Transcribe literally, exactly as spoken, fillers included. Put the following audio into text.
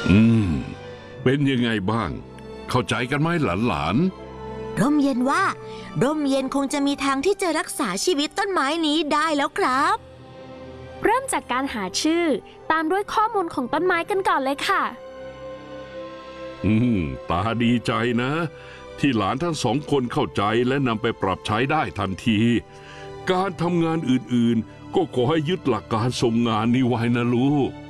อืมเป็นยังไงบ้างเข้าใจกันไหมหลานๆร่มเย็นว่าร่มเย็นคงจะมีทางที่จะรักษาชีวิตต้นไม้นี้ได้แล้วครับเริ่มจากการหาชื่อตามด้วยข้อมูลของต้นไม้กันก่อนเลยค่ะอืมตาดีใจนะที่หลานทั้งสองคนเข้าใจและนำไปปรับใช้ได้ทันทีการทำงานอื่นๆก็ขอให้ยึดหลักการทรงงานนี้ไว้นะลูก